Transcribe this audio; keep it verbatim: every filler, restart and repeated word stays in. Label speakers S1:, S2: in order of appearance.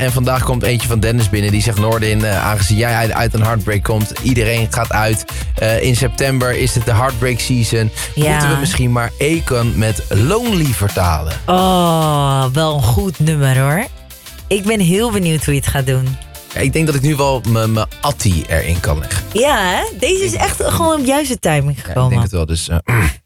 S1: En vandaag komt eentje van Dennis binnen. Die zegt, Noordin, uh, aangezien jij uit, uit een heartbreak komt. Iedereen gaat uit. Uh, in september is het de heartbreak season.
S2: Ja.
S1: Moeten we misschien maar Akon met Lonely vertalen?
S2: Oh, wel een goed nummer hoor. Ik ben heel benieuwd hoe je het gaat doen.
S1: Ja, ik denk dat ik nu wel mijn Attie erin kan leggen.
S2: Ja, hè? Deze is echt gewoon op juiste timing
S1: Ja,
S2: gekomen.
S1: ik denk het wel, dus... Uh,